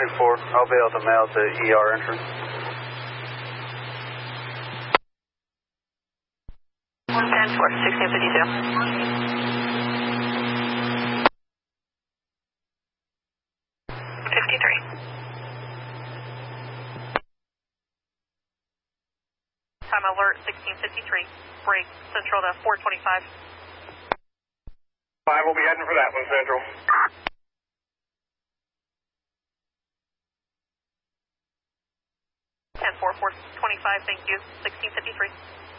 4. I'll be able to mail to ER entrance. 110 for 1652. 53. Time alert 1653. Break Central to 425. 5 will be heading for that one, Central. 10-4, 425, thank you. 1653.